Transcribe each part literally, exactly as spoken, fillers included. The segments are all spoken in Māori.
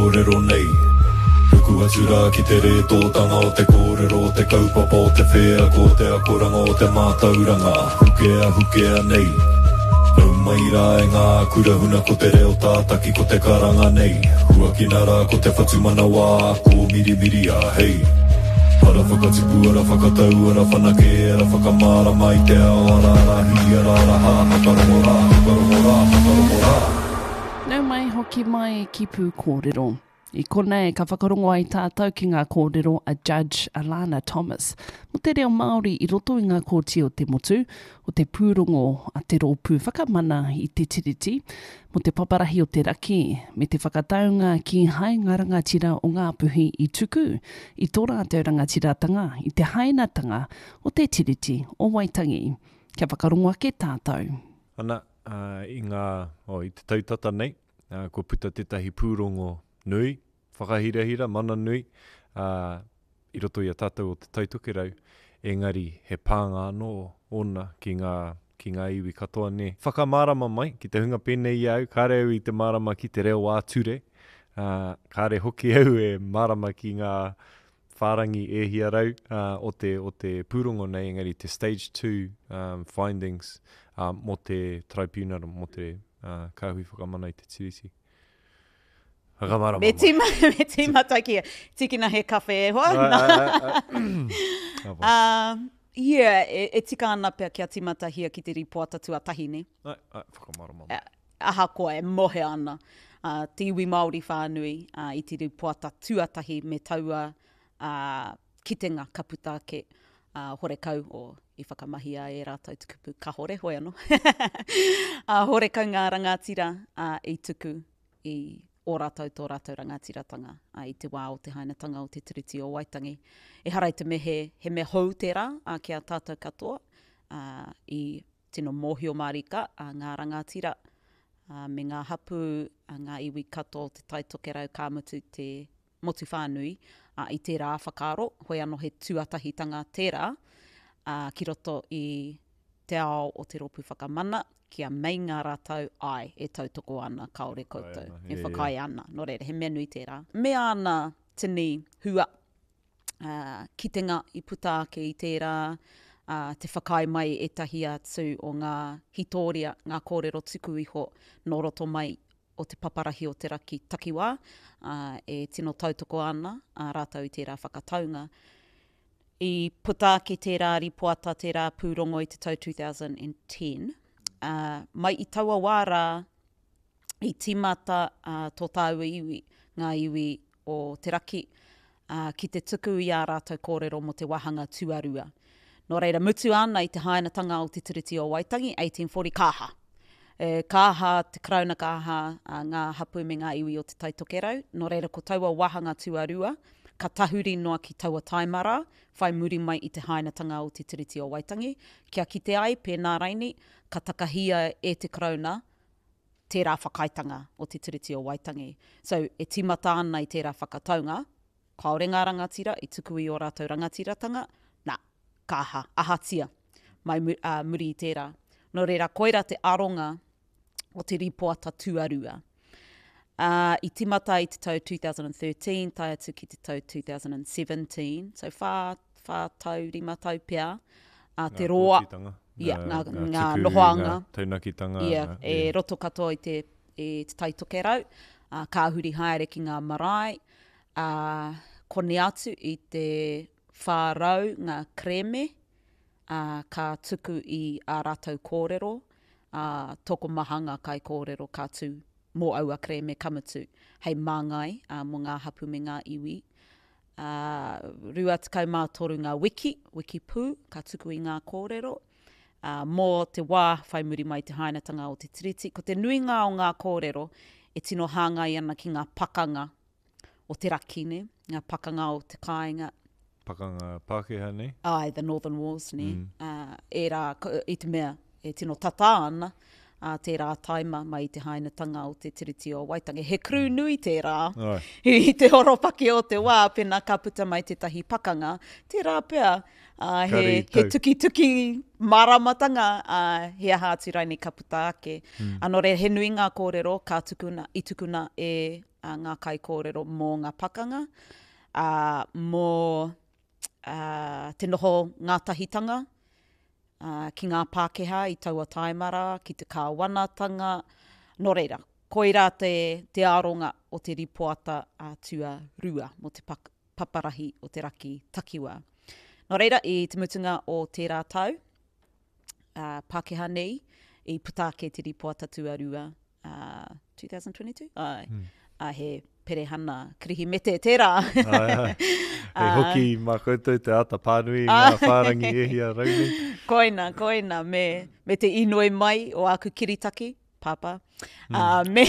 kōrero nei. Huku atura ki te rētōtanga o te kōrero, te kaupapa o te whea, ko te akoranga o te mātauranga, hukea hukea nei. Nau mai rā e ngā kurahuna ko te reo tātaki ko te karanga nei. Hua ki nara ko te whatumana wā, ko miri miri a hei. Ara whakatipu, ara whakatau, ara whanake, ara whakamara mai te ao, ara ara hi, ara ara ha, hakarongo rā, hakarongo rā, hakarongo rā. Nau mai hoki mai ki pū kōrero. I konei ka whakarongo ai tātou ki ngā kōrero a Judge Alana Thomas. Mo te reo Māori i roto i ngā kōti o te motu, o te pūrongo a te rōpū whakamana i te tiriti, mo te paparahi o te raki, me te whakataunga ki hai ngā rangatira o ngā puhi i tuku, i tō rātou rangatiratanga, i te hainatanga o te tiriti o Waitangi. Kia whakarongo ake tātou. Ana, uh, i ngā, oh, i te tautata nei, uh, ko puta tetahi pūrongo nui, whakahirahira, mana nui, uh, i roto i a tātou o te tautokerau, engari he pānga anō ona ki ngā, ki ngā iwi katoa ne. Whakamārama mai, ki te hunga pēnei au, kāre au i te marama ki te reo āture, uh, kāre hoki au e marama ki ngā whārangi e hiarau uh, o, te, o te pūrongo nei, engari te stage two um, findings um, mo te tribunal, mo te uh, kauhi whakamana i te tiriti. Me tima, me tima takia. Tikina he kawhe e hoa. uh, yeah, e, e tika ana pia kia timata hia ki te ripoata tuatahi ne. Ai, ai, whakamara Uh, aha koa e mohe ana. Uh, te iwi Māori whānui uh, i te ripoata tuatahi me taua uh, kitenga kaputa ke uh, horekau o i whakamahi a e rātou tukupu ka hore hoi anō. uh, horekau ngā rangatira uh, i tuku i o rātou tō rātou rangatiratanga uh, i te wā o te hainatanga o te tiriti o Waitangi. E harai te mehe, he me hou te rā uh, ki a tātou katoa uh, i tino mōhio marika a uh, ngā rangatira uh, me ngā hapu uh, ngā iwi katoa o te taitokerau kāmutu te motu whānui uh, i te rā whakaro, hoi anō he tuatahitanga te rā uh, ki roto i te ao o te ropu whakamana, kia mei ngā rātou ai e tautoko ana kaore koutou, e whakai ana, no reira, he mea nui tērā. Mea ana tini hua, uh, kitenga i puta ake i tērā, uh, te whakai mai e tahi atu o ngā hitoria, ngā kōrero tuku iho, no roto mai o te paparahi o te raki takiwā, uh, e tino tautoko ana, uh, rātou i tērā whakataunga. I puta ake tērā ripoata tērā pūrongo i te tau two thousand ten, Uh, mai i taua wāra i timata uh, tō tāua iwi, ngā iwi o te raki uh, ki te tuku i a rātou kōrero mo te wahanga tuarua. Nō reira, mutu ana i te hainatanga o te tiriti o Waitangi, eighteen forty kāha. E, kāha, te krauna kāha, uh, ngā hapu me ngā iwi o te taitokerau. Nō reira, ko taua wahanga tuarua, ka tahuri noa ki taua taimara, whai muri mai i te hainatanga o te tiriti o Waitangi. Kia kite ai, pēnā raini, ka takahia e te krauna, tērā whakaitanga o te tiriti o Waitangi. So, e timata ana i tērā whakataunga, kaore ngā rangatira, i tuku i o rātou rangatiratanga, nā, kāha, ahatia, mai uh, muri i tērā. No reira, koira te aronga o te ripoata tuarua. Uh, I timata i te tau two thousand thirteen, tai atu ki te tau two thousand seventeen, so whā, whā tau, rima tau pia, uh, te roa, yeah, ngā, ngā, ngā nohoanga, taunakitanga, yeah, uh, e yeah. roto katoa i te, e te taitokerau, uh, ka huri haere ki ngā marae, uh, kone atu i te whārau ngā kreme, uh, ka tuku i a rātou kōrero, uh, toko mahanga kai kōrero ka tū mō aua kreme kamutu, hei māngai uh, mō ngā hapu me ngā iwi. Uh, rua tikau mā toru ngā wiki, wiki pū, ka tuku i ngā kōrero. Uh, mō te wā whai muri mai te hainatanga o te tiriti. Ko te nuinga o ngā kōrero, e tino hāngai ana ki ngā pakanga o te rakine, ngā pakanga o te kāinga. Pakanga Pākehā ne? Ai, the Northern Wars ne. Mm. Uh, e rā, i te mea, e tino tata ana, uh, tērā taima mai te hainatanga o te tiriti o Waitangi. He kru nui tērā, i te horopaki o te wā, pena ka puta mai te tahi pakanga, tērā pia, uh, he, he tuki-tuki maramatanga, uh, he aha atu raini ka puta ake. Mm. Anō re, he nui ngā kōrero, ka tukuna, i tukuna e uh, ngā kai kōrero mō ngā pakanga, uh, mō uh, te noho ngā tahitanga, uh, ki ngā Pākehā i taua taimara, ki te kāwanatanga, no reira. Koira te, te aronga o te ripoata uh, tua rua mo te pak, paparahi o te raki takiwa. No reira, i te mutunga o tērā tau, uh, Pākehā nei, i putake te ripoata tua rua uh, twenty twenty-two? Ai. Mm. Uh, he perehana krihi mete tērā. Ai, ai. Hei uh, hoki mā koutou te ata pānui ngā whārangi ehia rauni. Koina, koina, me, me te inoi mai o aku kiritaki. Papa, mm. uh, me,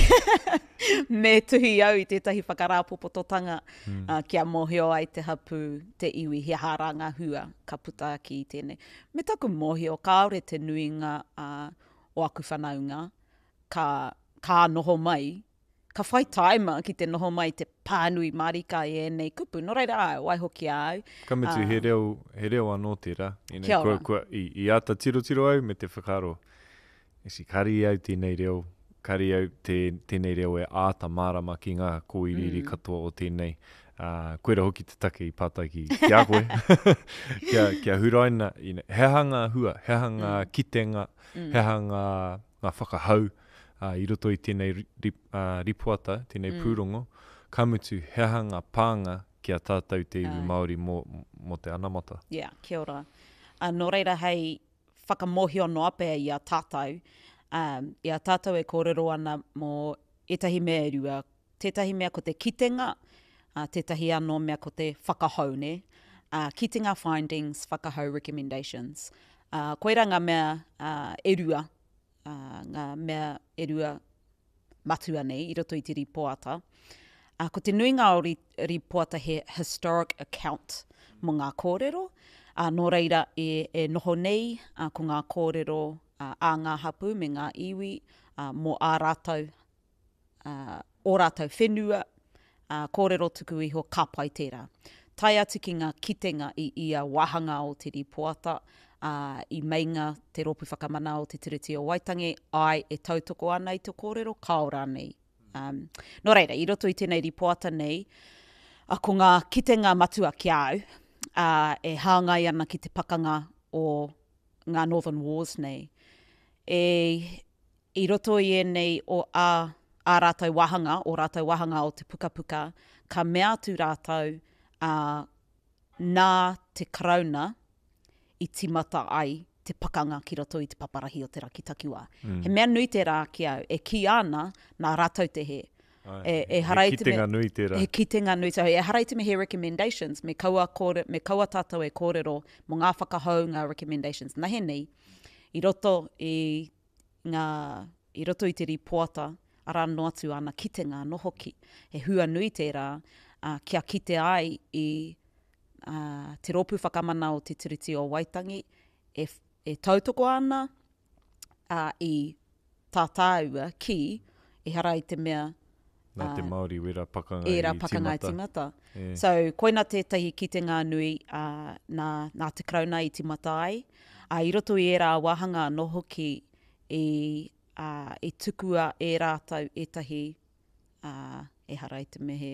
me tuhi au i tētahi whakarāpopototanga mm. uh, kia mōhio ai te hapu te iwi he hāranga hua ka puta ki i tēnei. Me taku mōhio, kāore te nuinga uh, o aku whanaunga, ka, ka noho mai, ka whai taima ki te noho mai te pānui marika i ēnei kupu. Nō reira ai, wai hoki au. Ka mitu uh, he, reo, he reo anō tērā. Kia ora. Kua, kua, i, I ata tiro tiro au me te whakaro. Esi kari au tēnei reo, kari au te, tēnei reo e āta mārama ki ngā kōiriri mm. katoa o tēnei. Uh, koera hoki te take i pātaiki ki a koe. kia, kia huraina, he hanga hua, he hanga mm. kitenga, mm. he hanga ngā whakahau, uh, i roto i tēnei rip, uh, ripuata, tēnei mm. pūrongo, ka mutu he hanga pānga ki a tātou te iwi uh. Māori mō, mō te anamata. Yeah, kia ora. Uh, nō reira hei, whakamohio no apea i a tātou. Um, I a tātou e kōrero ana mō etahi mea rua. Tētahi mea ko te kitenga, uh, tētahi anō mea ko te whakahau, ne? Uh, kitenga findings, whakahau recommendations. Uh, koera ngā mea uh, e rua, uh, ngā mea e rua matua nei, i roto i te ripoata. Uh, ko te nui ngā o ri, ripoata he historic account mo ngā kōrero. Uh, nō reira e, e noho nei uh, ko ngā kōrero uh, a ngā hapu me ngā iwi uh, mō ā rātou, uh, o rātou whenua, uh, kōrero tuku iho ka pai tērā. Tai atu ki ngā kitenga i ia wahanga o te ripoata, uh, i meinga te ropu whakamana o te tiriti o Waitangi, ai e tautoko ana i te kōrero, kaora nei. Um, nō reira, i roto i tēnei ripoata nei, uh, ko ngā kitenga matua ki au, Uh, e hāngai ana ki te pakanga o ngā Northern Wars nei. E, I roto i nei o a, a rātou wahanga, o rātou wahanga o te pukapuka, ka mea atu rātou uh, nā te karauna i timata ai te pakanga ki roto i te paparahi o te raki takiwā. Mm. He mea nui te rā ki au, e ki ana nā rātou te he. Ai, e, e harai he kitenga nui tērā. He kitenga nui tērā. E harai te me he recommendations, me kaua, kore, me kaua tātou e kōrero mo ngā whakahau ngā recommendations. Nahe nei, i roto i, ngā, i roto i te ripoata, ara no atu ana kitenga no hoki. He hua nui tērā, uh, kia kite ai i uh, te ropu whakamana o te tiriti o Waitangi, e, e tautoko ana uh, i tātāua ki, e harai te mea Nā te Māori wera pakanga e ra i pakanga timata. i timata. Yeah. So, koina tētahi kitenga nui uh, nā, nā te krauna i timata ai. Uh, I roto i e rā wahanga no hoki i, uh, i tukua e rātau etahi uh, e harai te me he,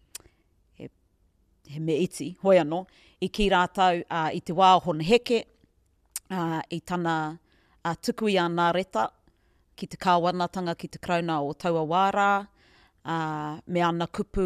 he, he me iti, hoi anō, i ki rātau uh, i te wā o hon heke, uh, i tana uh, tuku i a nā reta, ki te kāwanatanga ki te krauna o Taua Wārā, Uh, me ana kupu,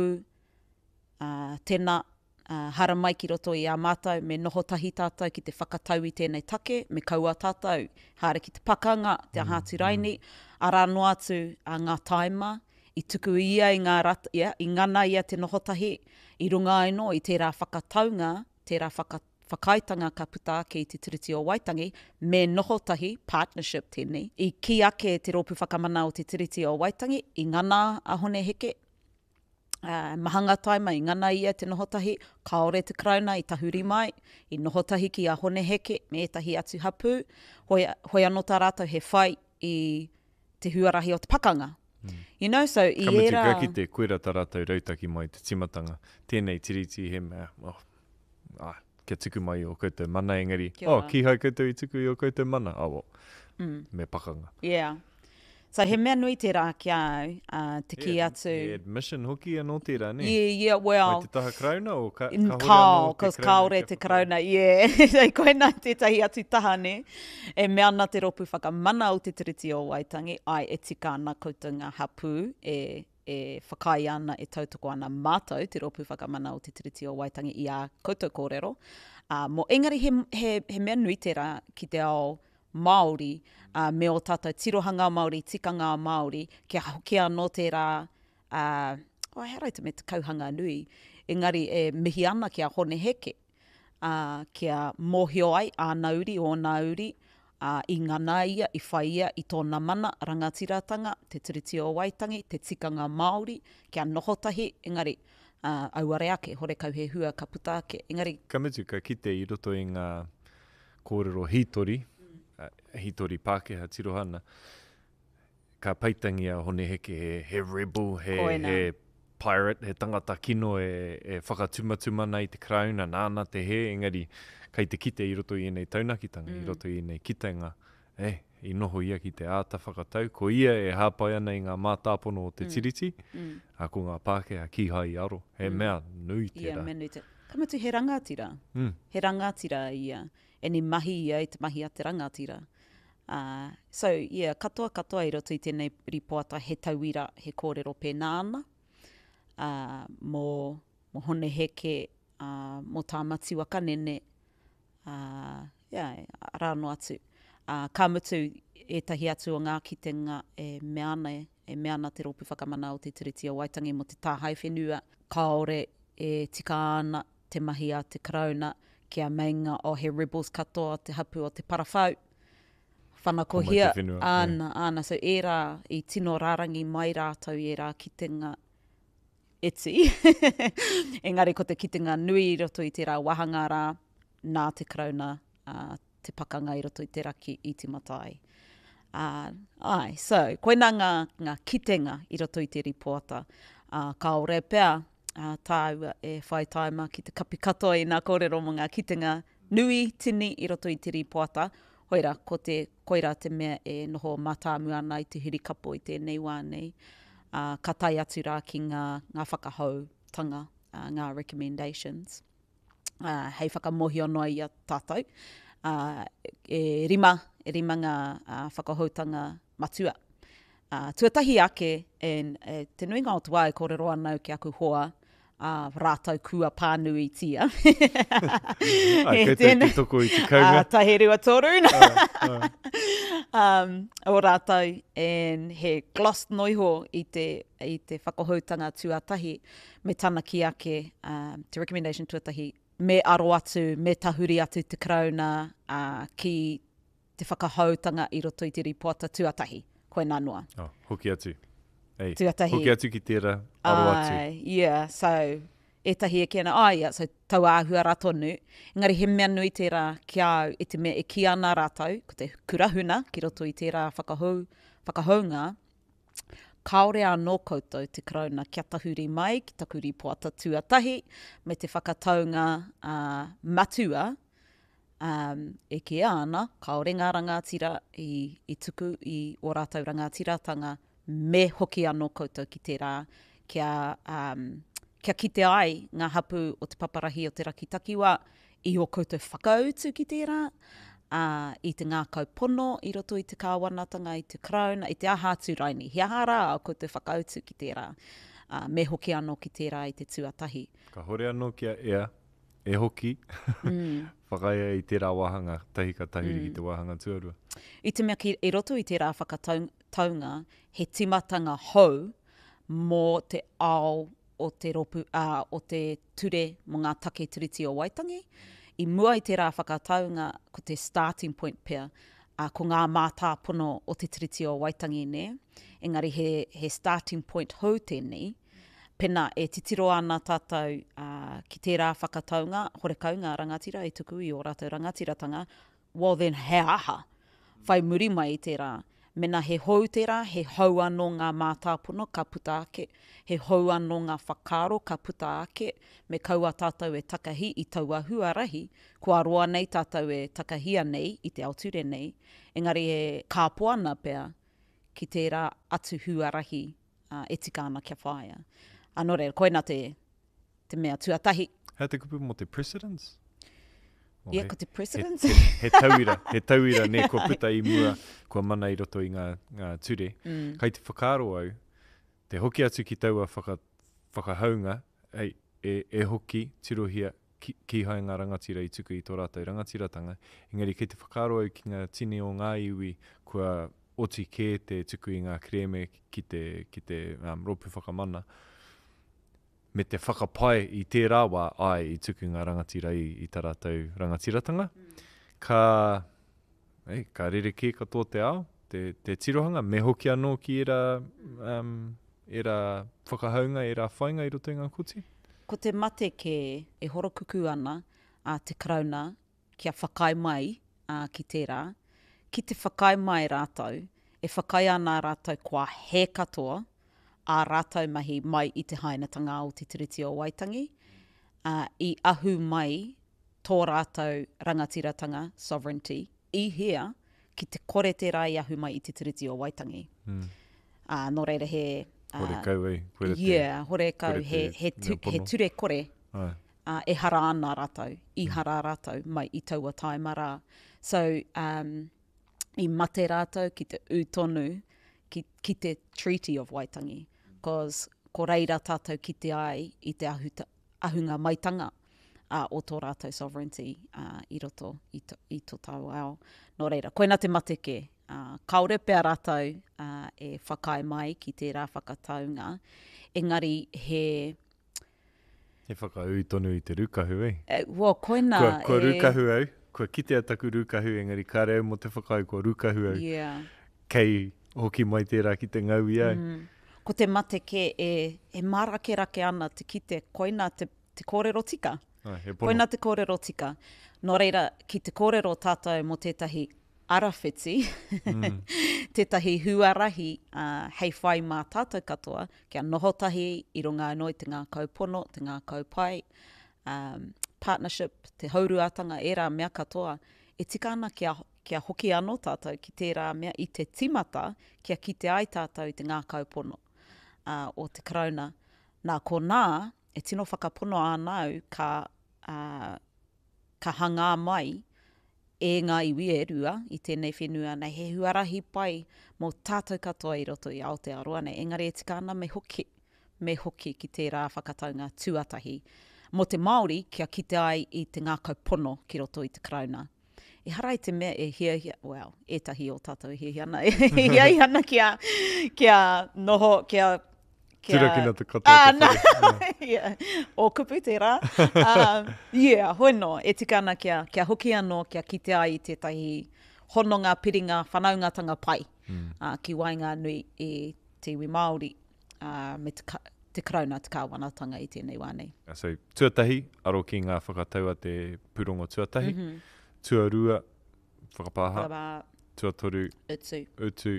uh, tēnā, uh, hara mai ki roto i a mātou, me noho tahi tātou ki te whakatau i tēnei take, me kaua tātou, haere ki te pakanga, te mm, ahātu raini, mm. ara no atu uh, ngā taima, i tuku ia i, ngā rata, yeah, i ngana ia te noho tahi, i runga aino i tērā whakataunga, tērā whakataunga, whakaitanga ka puta ake i te tiriti o Waitangi, me noho tahi, partnership tēnei, i ki ake te ropu whakamana o te tiriti o Waitangi, i ngana a hone heke, uh, mahanga taima i ngana ia te noho tahi, kaore te krauna i tahuri mai, i noho tahi ki a hone heke, me etahi atu hapu, hoi, hoi anō tā rātou he whai i te huarahi o te pakanga. Mm. You know, so i Kamiti era... ka ki te koera tā rātou rautaki mai te timatanga, tēnei tiriti he mea, oh, ah, kia tuku mai o koutou mana engari. Oh, ki hai koutou i tuku i o koutou mana. Oh, well, mm. me pakanga. Yeah. So he mea nui te rā ki au, uh, te ki Yeah, atu. yeah, admission hoki anō tērā, ne? Yeah, yeah, well... Mai te taha krauna o ka, ka In hore kao, anō te cos krauna kaore kia te whakaau? krauna, yeah. Ei koina tētahi atu taha, ne? E mea ana te ropu whakamana o te tiriti o Waitangi, ai e tika ana koutou ngā hapū, e, e whakai ana, e tautoko ana mātou, te ropu whakamana o te tiriti o Waitangi i a koutou kōrero. Uh, mo engari he, he, he mea nui tērā ki te ao Māori, uh, me o tātou tirohanga Māori, tikanga Māori, kia hoki anō tērā, uh, oh, herai te me te kauhanga nui, engari e mihi ana kia hone heke, uh, kia mōhio ai a nauri o nauri, uh, i ngana ia, i whai ia, i tōna mana, rangatiratanga, te tiriti o Waitangi, te tikanga Māori, kia nohotahi, engari, uh, auare ake, hore kau he hua ka puta ake, engari... Ka mitu ka kite i roto i ngā kōrero hitori, uh, hitori Pākehā tirohana, ka paitangi a hone heke he, he rebel, he, Koena. he pirate, he tangata kino e, e whakatumatuma nei te krauna, nāna te he, engari, kai te kite i roto i nei taunakitanga, mm. i roto i nei kitenga, e, i noho ia ki te āta whakatau, ko ia e hāpai ana i ngā mātāpono o te tiriti, mm. a ko ngā Pākehā ki hai aro, he mm. mea nui tērā. Ia, mea nui tērā. Kamatu he rangatira, Mm. he rangatira ia, e ni mahi ia i te mahi a te rangatira. Uh, so, yeah, katoa katoa i roto i tēnei ripoata he tauira, he kōrero pēnā ana. Uh, mō, mō hone heke, uh, mō tā mati waka nene, uh, yeah, rāno atu. Uh, ka mutu e tahi atu o ngā kitenga e meana, e meana te ropu whakamana o te tiriti o Waitangi mo te tāhai whenua. Kaore e tika ana te mahi a te krauna, kia meinga o he rebels katoa, te hapu o te parawhau. Whanakohia, whenua, ana, yeah. ana. So, e rā, i tino rārangi mai rātau e rā kitenga eti. Engari, ko te kitenga nui i roto i te rā wahanga rā, nā te krauna, uh, te pakanga i roto i te raki i te matai. Uh, ai, so, koina ngā, ngā kitenga i roto i te ripoata. Uh, ka ore pēr, uh, tāua e whai taima ki te kapi katoa i ngā kōrero mo ngā kitenga nui tini i roto i te ripoata. Hoira, ko te koira te mea e noho matāmu ana i te hirikapo i tēnei wānei. Uh, ka tai atu rā ki ngā, ngā whakahautanga, uh, ngā recommendations. Uh, hei whakamohio noa i a tātou. Uh, e rima, e rima ngā uh, whakahautanga matua. Uh, tuatahi ake, en, e, te nui ngā o tuā e kōrero anau ki aku hoa, Uh, rātau kua pānui tia. Ai, kei te ki toko i te kaunga. Uh, tahe rua tōru. uh, uh. um, o rātau, en he gloss noiho i te, i te whakahautanga tuatahi, me tana ki ake, um, te recommendation tuatahi, me aro atu, me tahuri atu te krauna, uh, ki te whakahautanga i roto i te ripoata tuatahi. Koe nā noa. Oh, hoki atu. Ei, Tuatahi. hoki atu ki tērā, aro atu. Ai, yeah, so, e tahi e kena, ai, yeah, so, tau āhua rā tonu. Engari, he mea nui tērā ki au, e te mea e ki ana rātau, ko te kurahuna, ki roto i tērā whakahau, whakahaunga, kaore anō koutou te krauna kia tahuri mai, ki taku ripoata tuatahi, me te whakataunga uh, matua, um, e ki ana, kaore ngā rangatira i, i tuku i o rātau rangatiratanga, me hoki anō koutou ki tērā, kia, um, kia kite ai ngā hapu o te paparahi o te rakitakiwa, i o koutou whakautu ki tērā, uh, i te ngā kaupono, i roto i te kāwanatanga, i te krauna, i te aha tūraini. Hi aha rā o koutou whakautu ki tērā, uh, me hoki anō ki tērā i te tuatahi. Ka hore anō kia ea, e hoki, mm. whakaia i tērā wahanga, tahi ka tahuri mm. i te wahanga tuarua. I te mea ki, i roto i tērā whakataunga, he timatanga hou mō te ao o te, ropu, uh, o te ture mō ngā take tiriti o Waitangi. I mua i tērā whakataunga ko te starting point pia, uh, ko ngā mātāpono o te tiriti o Waitangi ne. Engari he, he starting point hou tēnei, pena e titiro ana tātou uh, ki tērā whakataunga, hore kau ngā rangatira e tuku i o rātou rangatiratanga, well then he aha, whai muri mai i tērā. Mena he hou tērā, he hau anō ngā mātāpono ka puta ake, he hau anō ngā whakaro ka puta ake, me kaua tātou e takahi i taua huarahi, kua roa nei tātou e takahia nei i te auture nei, engari e kāpoana pēr ki tērā atu huarahi uh, e tika ana kia whaia. Anō reira, koina te, te mea tuatahi. Hea te kupu mo te precedence? O Ia, he- ko te He, precedence. he, he tauira, he tauira ne kua puta i mua, kua mana i roto i ngā, ngā ture. Mm. Kei te whakaaro au, te hoki atu ki taua whaka, whakahaunga, hei, e, e hoki, tirohia, ki, ki hai ngā rangatira i tuku i tō rātou rangatiratanga. Engari, kei te whakaaro au ki ngā tine o ngā iwi, kua oti kē te tuku i ngā kreme ki te, ki te um, ropu whakamana. Me te whakapai i tērā wā ai i tuku ngā rangatira i, i tā rātou rangatiratanga. Mm. Ka, ei, ka rereke katoa te ao, te, te tirohanga, me hoki anō ki era, um, era whakahaunga, era whainga i roto i ngā koti? Ko te mate ke e horokuku ana a te karauna kia whakai mai a ki tērā. Ki te whakai mai rātou, e whakai ana rātou kua he katoa a rātou mahi mai i te hainatanga o te tiriti o Waitangi. Uh, I ahu mai tō rātou rangatiratanga, sovereignty, i hea ki te kore tērā i ahu mai i te tiriti o Waitangi. Mm. Uh, nō reira he... Hore kau ei. Koere te- Yeah, hore kau, koere he, te he, tu, mea pono. he ture kore. Ai. Uh, e hara ana rātou, i hara rātou mai i taua taima rā. So, um, i mate rātou ki te utonu, ki, ki te Treaty of Waitangi, because ko reira tātou ki te ai i te ahuta, ahunga maitanga uh, o tō rātou sovereignty uh, i roto i, to, i tō tau ao. Nō reira, koina te mateke, uh, kaore pēr rātou uh, e whakai mai ki tērā whakataunga, engari he... He whakaui tonu i te rukahu, ei? Uh, well, koina Kua, kua e... rukahu au, kua kitea taku rukahu, engari ka reo mo te whakai kua rukahu au, Yeah. kei hoki mai tērā ki te ngaui au. Mm. Ko te mate ke e, e marake rake ana te kite koina te, te kōrero tika. Ai, he pono. Koina te kōrero tika. Nō reira, ki te kōrero tātou mo tētahi arawhiti, Mm. tētahi huarahi uh, hei whai mā tātou katoa, kia nohotahi i runga anō i te ngā kaupono, te ngā kaupai, um, partnership, te hauruatanga, e rā mea katoa, e tika ana kia, kia hoki anō tātou ki tērā mea i te timata, kia kite ai tātou i te ngā kaupono uh, o te karauna. Nā ko nā, e tino whakapono anau ka, uh, ka hanga mai e ngā iwi e rua i tēnei whenua nei he huarahi pai mō tātou katoa i roto i Aotearoa nei. Engari e tika ana me hoki, me hoki ki tērā whakataunga tuatahi. Mō te Māori, kia kite ai i te ngā kaupono ki roto i te karauna. E hara i te mea e hia hia, well, etahi o tātou e hia hia ana, e hia hia ana kia, kia noho, kia... kia... Turakina te katoa Ah, te no. whare. Yeah. O kupu tērā. um, yeah, hoino, e tika ana kia, kia hoki anō, kia kite ai i tētahi hononga, piringa, whanaungatanga pai. Mm. Uh, ki wainga nui e te iwi Māori, uh, me te, ka, te karauna, te kāwanatanga i tēnei wānei. So, tuatahi, aro ki ngā whakataua te purongo tuatahi. Mm -hmm. Tuarua, whakapāha, Whakapa, tuatoru, utu. utu.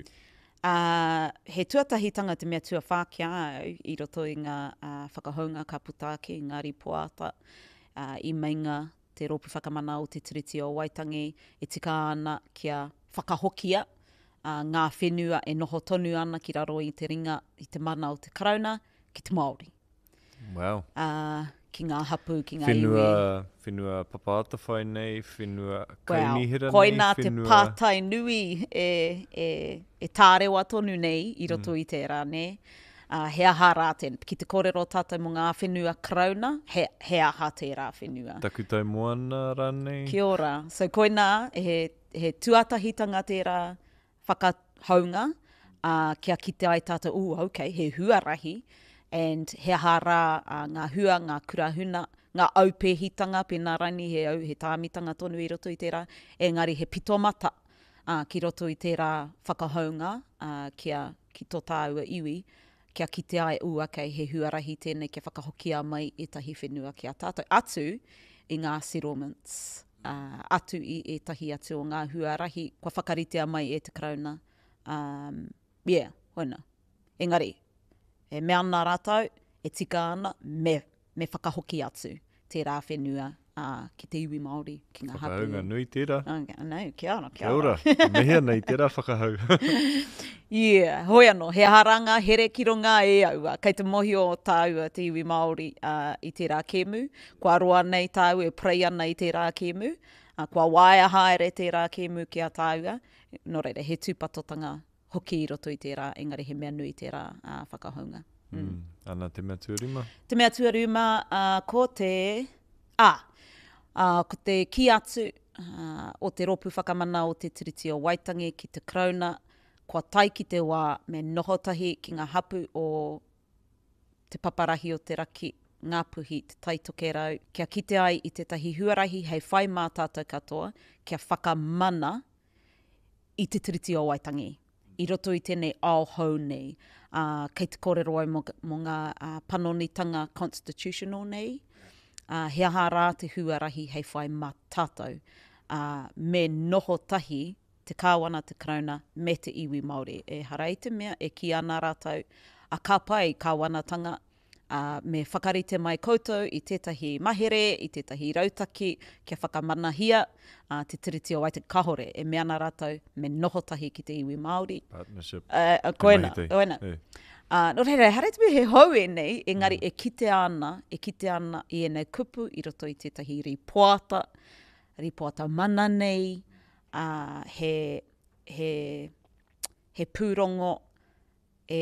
Uh, he tuatahitanga te mea tua whākia au i roto i ngā uh, whakahounga ka putake, ngāri poata, uh, i meinga te ropu whakamana o te tiriti o Waitangi, e tika ana kia whakahokia uh, ngā whenua e noho tonu ana ki raro i te ringa, i te mana o te karauna, ki te Māori. Wow. Uh, ki ngā hapu, ki ngā Whenua, iwi. whenua papaata whai nei, whenua Wow, kaunihira koina nei, te whenua... pātai nui e, e, e tārewa tonu nei i roto mm. i tērā, ne? Uh, he aha rā tēnā. Ki te kōrero tātou mo ngā whenua karauna, he, he aha tērā whenua. Taku tai moana rānei. Kia ora. So koina, he, he tuatahitanga tērā whakahaunga, uh, kia kite ai tātou, uh, ok, he huarahi, and he aha rā uh, ngā hua, ngā kurahuna, ngā aupehitanga, pēnā rani, he au, he tāmitanga tonu i roto i tērā, engari he pitomata uh, ki roto i tērā whakahaunga, uh, kia ki tō tāua iwi, kia kite ai, u, ok, he huarahi tēnei, kia whakahokia mai e tahi whenua kia tātou. Atu i ngā settlements, uh, atu i e tahi atu o ngā huarahi, kua whakaritea mai e te karauna. Um, yeah, hoina. Engari, e mea ana rātou, e tika ana, me, me whakahoki atu tērā whenua uh, ki te iwi Māori, ki ngā hapu. Whakahaunga nui tērā. Uh, no, kia ora, kia Kia ora. ora. Mehia nei tērā whakahau. Yeah, hoi anō, he haranga, here ki runga e aua. Kei te mohi o tāua te iwi Māori uh, i tērā kēmu. Kua roa nei tāu e prei ana i tērā kēmu. Uh, kua waia haere tērā kēmu ki a tāua. Nō reira, he tūpatotanga hoki i roto i tērā, engari he mea nui tērā uh, whakahaunga. Mm. Mm. Ana te mea tuarima. Te mea tuarima, uh, ko te... Ah, uh, ko te ki atu uh, o te ropu whakamana o te tiriti o Waitangi ki te Krauna, kua tai ki te wā me nohotahi ki ngā hapu o te paparahi o te raki, ngā puhi, te taitoke rau. Kia kite ai i tetahi huarahi hei whai mā tātou katoa, kia whakamana i te tiriti o Waitangi. I roto i tēnei ao hou nei. Uh, kei te kōrero ai mo, mo ngā uh, panonitanga constitutional nei. Uh, he aha rā te huarahi hei whai mā tātou. Uh, me noho tahi te kāwana te Krauna me te iwi Māori. E harai te mea, e ki ana rātou a ka pai kāwanatanga uh, me whakarite mai koutou i tētahi mahere, i tētahi rautaki, kia whakamanahia uh, te tiriti o Waitangi kahore. E mea ana rātou me noho tahi ki te iwi Māori. Partnership. Uh, uh, koena, koena. Hey. Uh, no reira, haere te he hau e nei, engari mm. e kite ana, e kite ana i enei kupu i roto i tētahi ripoata, ripoata mana nei, uh, he, he, he pūrongo e,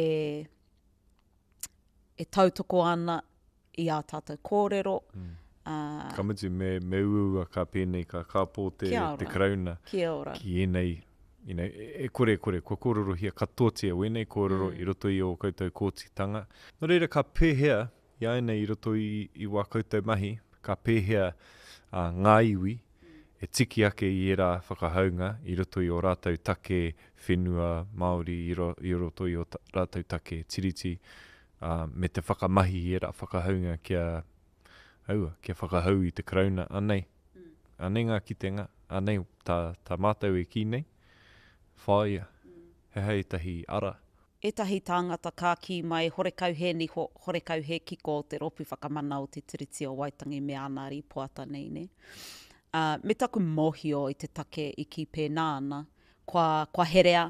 e tautoko ana i a tātou kōrero. Mm. Uh, Kamutu me, me uua ka pēnei ka kāpō te, te Krauna. Kia ora. Ki enei, you know, e kore kore, kua kōrero hia katotia wenei kōrero mm. i roto i o koutou kōtitanga. No reira, ka pēhea, i aina i roto i, i wā koutou mahi, ka pēhea uh, ngā iwi, mm. e tiki ake i era whakahaunga, i roto i o rātou take whenua Māori, i, ro, i roto i o ta, rātou take tiriti, uh, me te whakamahi i era whakahaunga kia, aua, kia whakahau i te Krauna, anei, mm. anei ngā kitenga, anei tā, tā mātou e ki nei, whaia, mm. he hei tahi ara. E tahi tāngata kā ki mai horekau he ni ho, horekau he kiko o te ropu whakamana o te tiriti o Waitangi me ana ripoata nei ne. Uh, me taku mohio i te take i ki pēnā ana, kua, kua herea,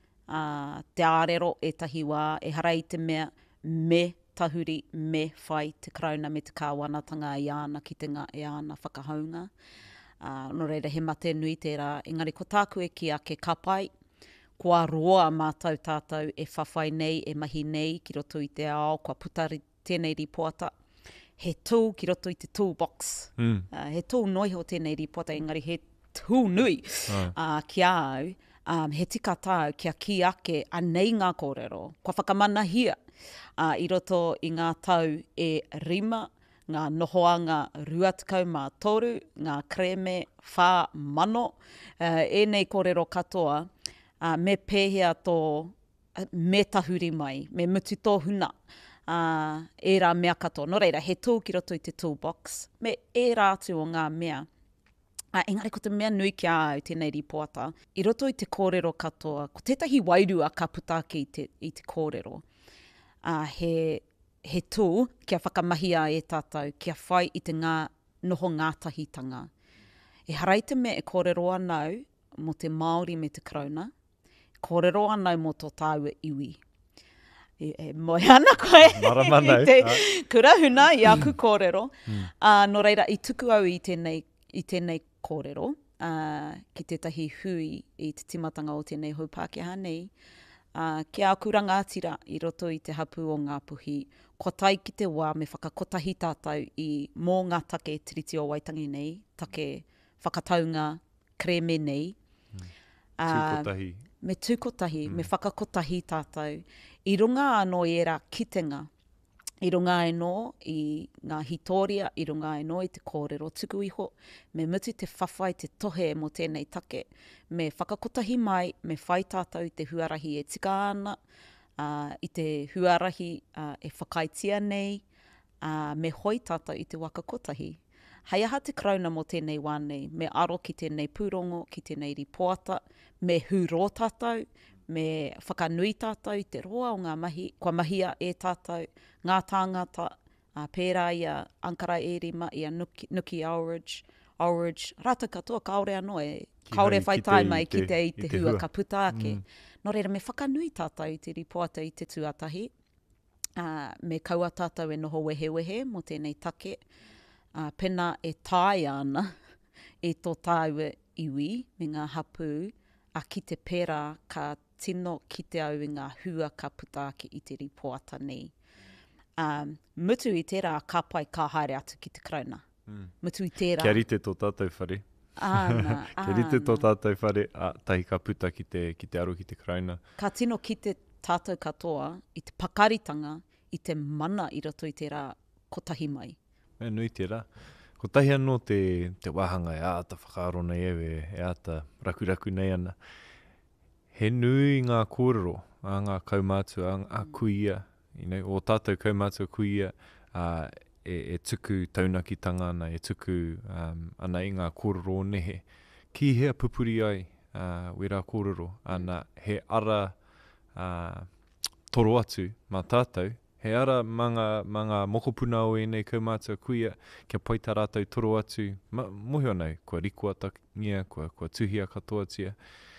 uh, te ārero e tahi wā, e harai te mea me tahuri, me whai te Krauna me te kāwanatanga i ana ki te ngā e ana whakahaunga. Uh, no reira he mate nui tērā, engari ko tāku e ki ake kapai, kua roa mātou tātou e whawhai nei, e mahi nei, ki roto i te ao, kua putari tēnei ripoata. He tū ki roto i te toolbox. Mm. Uh, he tū noiho tēnei ripoata, engari he tū nui oh. uh, ki au. Um, he tika tāu kia ki ake a nei ngā kōrero. Kua whakamanahia uh, i roto i ngā tau e rima, ngā nohoanga ruatikau mā toru, ngā kreme whā mano, uh, e nei kōrero katoa, uh, me pēhea tō, uh, me tahuri mai, me mutu tō huna, uh, e rā mea katoa. No reira, he tū ki roto i te toolbox, me e rātu o ngā mea. Uh, engari ko te mea nui ki au tēnei ripoata, i roto i te kōrero katoa, ko tētahi wairua ka putake i te, i te kōrero, uh, he he tū kia whakamahia e tātou, kia whai i te ngā noho ngātahitanga. E harai te me e kōrero anau mo te Māori me te Krauna, kōrero anau mo tō tāua iwi. E, e moe ana koe, Maramanau. te kurahuna i aku kōrero. Mm. Uh, no reira, i tuku au i tēnei, i tēnei kōrero, uh, ki tētahi hui i te timatanga o tēnei haupākehā nei, Uh, kia akuranga atira i roto i te hapu o ngā puhi. Ko tai ki te wā me whakakotahi tātou i mō ngā take tiriti o Waitangi nei, take whakataunga kreme nei. Mm. Uh, tūkotahi. Me tūkotahi, mm. me whakakotahi tātou. I runga anō i era kitenga, i runga anō i ngā hitoria, i runga anō i te kōrero tuku iho, me mutu te whawhai te tohe mo tēnei take, me whakakotahi mai, me whai tātou i te huarahi e tika ana, uh, i te huarahi uh, e whakaitia nei, uh, me hoi tātou i te wakakotahi. Hei aha te Krauna mo tēnei wānei, me aro ki tēnei pūrongo, ki tēnei ripoata, me huro tātou, me whakanui tātou i te roa o ngā mahi, kua mahia e tātou, ngā tāngata Uh, pērā ia Ankara Erima, ia Nuki, Nuki Ulridge, Ulridge, rata katoa, kaore anō e, kaore whai tai mai ki te i te hua ka puta ake. Mm. Nō reira, me whakanui tātou i te ripoata i te tuatahi. Uh, me kaua tātou e noho wehe wehe mo tēnei take. Uh, pena e tai ana e tō tāua iwi me ngā hapu a ki te pērā ka tino ki te au i ngā hua ka puta ake i te ripoata nei. Um, mutu i tērā ka pai ka haere atu ki te krauna. Mm. Mutu i tērā. Kia rite tō tātou whare. Āna, Kia rite tō tātou whare, a, tahi ka puta ki te, ki te aro ki te krauna. Ka tino ki te tātou katoa i te pakaritanga i te mana i roto i tērā kotahi mai. E nui tērā. Ko tahi anō te, te wahanga e āta whakaaro nei ewe, e āta rakuraku nei ana. He nui ngā kōrero, a ngā kaumātua, a, a kuia, you know, o tātou kaumātua kuia, uh, e, e tuku taunakitanga ana, e tuku um, ana i ngā kōrero nehe. Ki hea pupuri ai, uh, wera kōrero, ana he ara uh, toro atu mā tātou, he ara manga, manga mokopuna o enei kaumātua kuia, kia pai tā rātou toro atu, ma, mohi anau, kua rikua takingia, kua, kua tuhia katoa tia.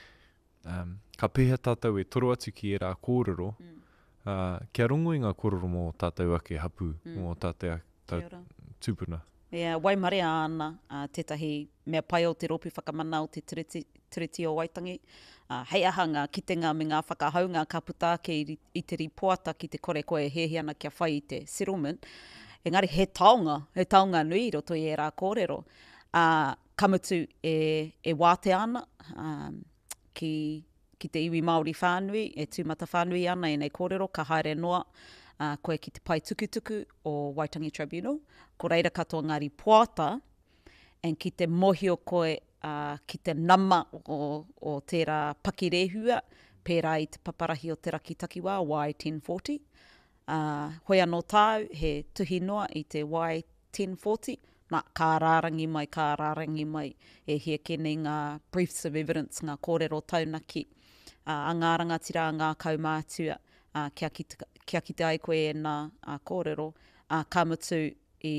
Um, ka pēhea tātou e toro atu ki e rā kōrero, mm. uh, kia rongo i ngā kōrero mō tātou ake hapu, mm. mō tātou ake tūpuna. Yeah, waimarea ana, uh, tētahi mea pai o te ropu whakamana o te tiriti, tiriti o Waitangi. Uh, hei ahanga ki te ngā me ngā whakahaunga ka puta ake i, i te ripoata ki te kore koe hehi ana kia whai i te settlement. Engari he taonga, he taonga nui roto i e rā kōrero. Uh, kamutu e, e wāte ana, um, ki, ki te iwi Māori whānui, e tūmata whānui ana e nei kōrero, ka haere noa, uh, koe ki te pai tukutuku o Waitangi Tribunal, ko reira katoa ngā ripoata, en ki te mohi o koe uh, ki te nama o, o tērā pakirehua, pērā i te paparahi o te raki takiwā, Y ten forty. Uh, hoi anō tāu, he tuhi noa i te Y ten forty, nā, kā rārangi mai, kā rārangi mai, e hia kene ngā briefs of evidence, ngā kōrero taunaki, uh, a ngā rangatira, ngā kaumātua, uh, kia, ki te, kia ki te ai koe e nā uh, kōrero, uh, ka mutu i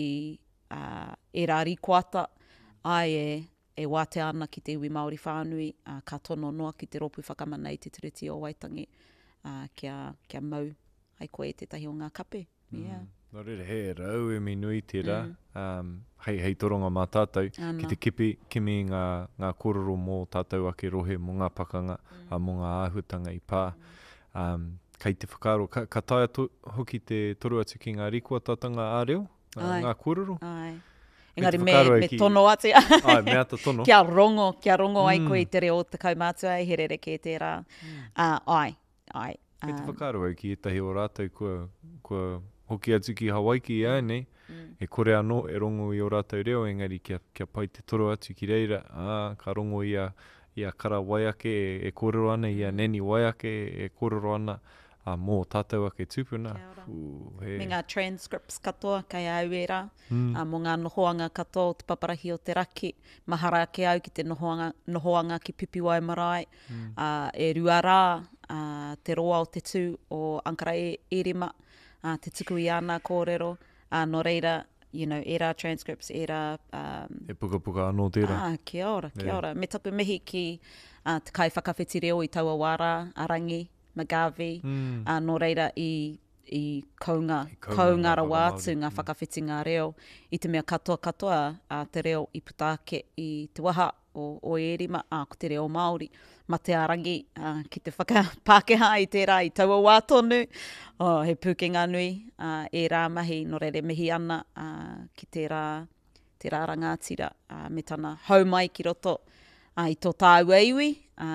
uh, e rā rikoata, ai e, e wāte ana ki te iwi Māori whānui, uh, ka tono noa ki te ropu whakamana i te tiriti o Waitangi, uh, kia, kia mau ai koe e tetahi o ngā kape. Yeah. Mm. Nō reira, he rau e mi nui tērā, mm. um, hei, hei toronga mā tātou, Ana. Ki te kipi, kimi ngā, ngā kōrero mō tātou ake rohe mō ngā pakanga, mm. a mō ngā āhutanga i pā. Mm. Um, kei te whakaaro, ka, ka taia to, hoki te toru atu ki ngā rikuatatanga āreo, uh, ngā kōrero. Ai. Engari me, me ki... tono atu. Ai, me ata tono. Kia rongo, kia rongo ai mm. koe i te reo te kaumātua, e herere ke tērā. Mm. Uh, ai, ai. Kei te whakaaro ai ki etahi o rātou kua, kua hoki atu ki Hawaii ki ai nei, mm. e kore anō e rongo i o rātou reo, engari kia, kia pai te toro atu ki reira, ah, ka rongo ia, ia kara waiake e, e kōrero ana, ia neni waiake e kōrero ana, a mō tātou ake tūpuna. Uu, he... Me ngā transcripts katoa, kai au e rā, mm. a mō ngā nohoanga katoa o te paparahi o te raki, mahara ke au ki te nohoanga, nohoanga ki Pipiwai Marae, mm. uh, e rua rā, uh, te roa o te tū o Ankara e, Erima, uh, te tuku i ana kōrero, uh, no reira, you know, e rā transcripts, e rā... Um, e puka puka anō tērā. Ah, kia ora, kia yeah. ora. Me taku mihi ki uh, te kai whakawhiti reo i taua wāra, Arangi, Magavi, mm. uh, no reira i, i kaunga, I kaunga, kaunga rawātu ngā whakawhiti ngā reo, i te mea katoa katoa uh, te reo i putaake i te waha o, o Erima, uh, ko te reo Māori, ma te arangi uh, ki te whakapākeha i tērā i taua wā tonu, oh, he pūkenga nui, uh, e rā mahi, no reire mihi ana uh, ki tērā, tērā rangatira, uh, me tana haumai ki roto uh, i tō tāua iwi,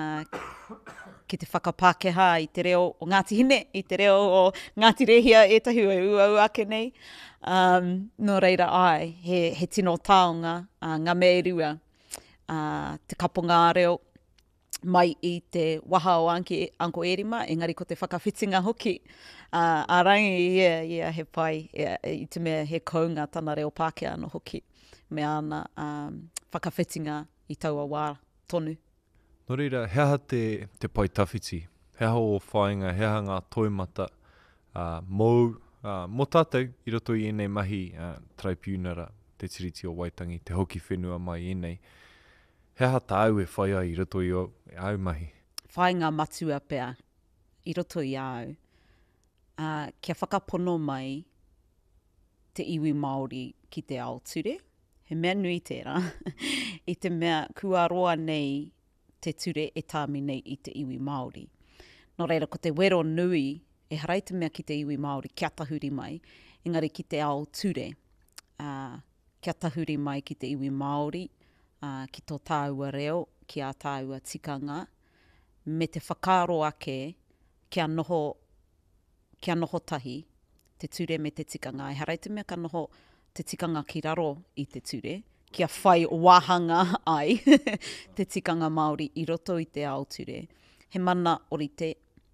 uh, ki te whakapākeha i te reo o Ngāti Hine, i te reo o Ngāti Rehia, etahi ua uau ake nei. Um, no reira ai, he, he tino taonga, uh, ngā me rua, uh, te kaponga reo, mai i te waha o Anki, Anko Erima, engari ko te whakawhitinga hoki. Uh, Arangi, ia, ia, he pai, ia, i te mea he kaunga tana reo Pākehā no hoki. Me ana um, whakawhitinga i taua wā tonu. Nō reira, heaha te, te pai tawhiti, heaha o whāinga, heaha ngā toimata, uh, mou Uh, mō tātou, i roto i enei mahi uh, tribunara, te tiriti o Waitangi, te hoki whenua mai enei. He aha tāu e whai ai i roto i o e au mahi? Whai ngā matua pea, i roto i au. Uh, kia whakapono mai te iwi Māori ki te ao ture. He mea nui tērā. I te mea kua roa nei te ture e tāmi nei i te iwi Māori. Nō reira, ko te wero nui e harai te mea ki te iwi Māori, kia tahuri mai, engari ki te ao ture, uh, kia tahuri mai ki te iwi Māori, uh, ki tō tāua reo, ki a tāua tikanga, me te whakaro ake, kia noho, kia noho tahi, te ture me te tikanga. E harai te mea ka noho te tikanga ki raro i te ture, kia whai wahanga ai, te tikanga Māori i roto i te ao ture. He mana orite,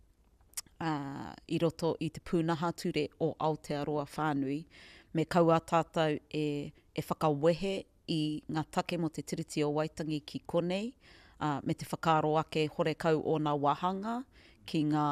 Uh, i roto i te pūnaha ture o Aotearoa whānui, me kaua tātou e, e whakawehe i ngā take mo te tiriti o Waitangi ki konei, uh, me te whakaro ake hore kau o ngā wahanga ki, ngā,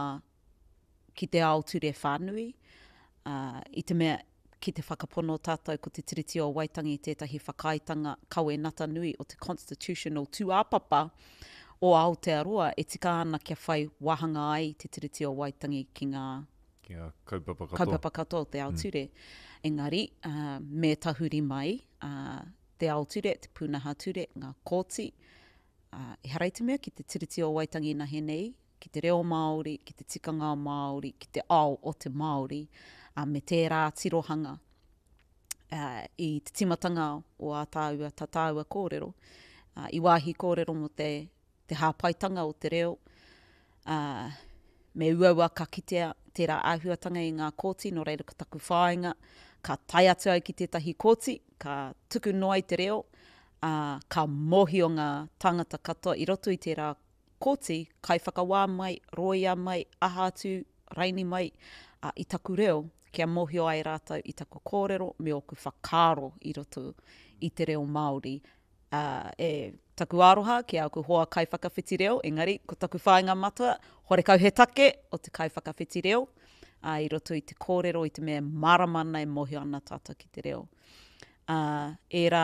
ki te ao ture whānui. Uh, I te mea ki te whakapono tātou ko te tiriti o Waitangi i tētahi whakaitanga kawe nata nui o te constitutional tuāpapa, o Aotearoa, e tika ana kia whai wahanga ai te tiriti o Waitangi ki ngā Kia kaupapa katoa. kaupapa katoa o te ao ture. Mm. Engari, uh, me tahuri mai, uh, te ao ture, te pūnaha ture, ngā kōti. Uh, e harai te mea ki te tiriti o Waitangi na henei, ki te reo Māori, ki te tikanga Māori, ki te ao o te Māori, uh, me tērā tirohanga uh, i te timatanga o a tāua, ta tāua kōrero. Uh, I wāhi kōrero mo te te hāpaitanga o te reo, uh, me uaua ka kitea tērā āhuatanga i ngā kōti, no reira ka taku whāinga, ka tai atu ai ki tētahi kōti, ka tuku noa i te reo, uh, ka mohi o ngā tangata katoa i roto i tērā kōti, kai whakawā mai, roia mai, aha atu, raini mai, uh, i taku reo, kia mohi o ai rātou i taku kōrero, me oku whakaro i roto i te reo Māori. Uh, e taku aroha ki a ku hoa kai whakawhiti reo, engari, ko taku whāinga matua, hore kau he take o te kai whakawhiti reo, uh, i roto i te kōrero, i te mea maramana e mohi ana tātou ki te reo. Uh, e rā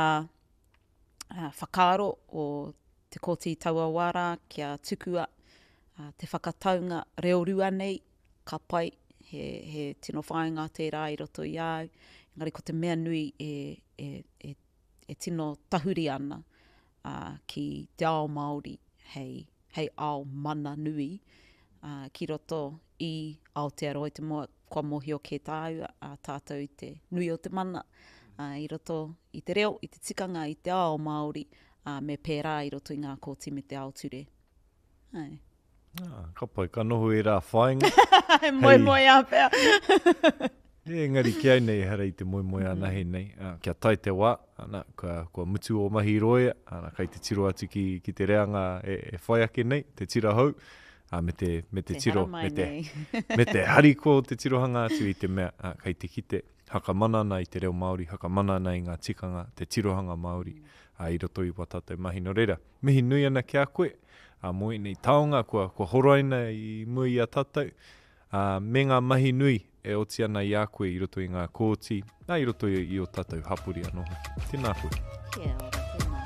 uh, whakaro o te kōti taua wara, kia tukua, uh, te whakataunga reo rua nei, ka pai, he, he tino whāinga tērā i roto i au, engari, ko te mea nui e, e, e e tino tahuri ana uh, ki te ao Māori hei, hei ao mana nui uh, ki roto i Aotearoa i te moa kua mohi o ke tāu a uh, tātou i te nui o te mana uh, i roto i te reo, i te tikanga i te ao Māori uh, me pērā i roto i ngā kōti me te ao ture. Ai. Ah, ka pai, ka noho e rā whāinga. Moi moi a pēr. E engari ki au nei hara i te moi moi ana he nei. Uh, kia tai te wā, ana, kua, kua mutu o mahi roia, ana, kai te tiro atu ki, ki te reanga e, e whai ake nei, te tira hau, uh, me te, me te, te tiro, me te, me te hariko o te tirohanga atu i te mea, uh, kai te kite hakamana ana i te reo Māori, hakamana ana i ngā tikanga, te tirohanga Māori, uh, i roto i watatou mahi no reira. Mihi nui ana ki a koe, uh, mo i nei taonga, kua, kua horoina i mui a tātou, uh, me ngā mahi nui, e oti ana i a koe i roto i ngā kōti, nā i roto i, i o tātou hapuri anoho. Tēnā koe. Kia ora, tēnā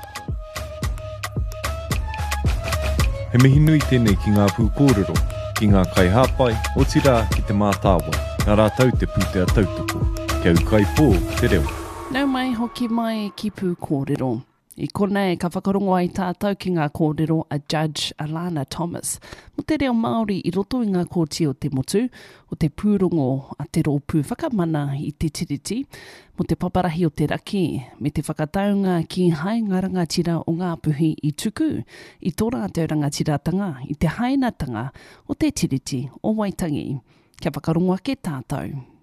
koe. He mihi nui tēnei ki ngā pū kōrero, ki ngā kai hāpai, oti rā ki te mātāwa, ngā rātau te pūtea tautoko, kia ukai pō te reo. Nau mai hoki mai ki pū kōrero. I konei ka whakarongo ai tātou ki ngā kōrero a Judge Alana Thomas. Mo te reo Māori i roto i ngā kōti o te motu, o te pūrongo a te rōpū whakamana i te tiriti, mo te paparahi o te raki, me te whakataunga ki hai ngā rangatira o ngā puhi i tuku, i tō rātou rangatiratanga, i te hainatanga o te tiriti o Waitangi. Kia whakarongo ake tātou.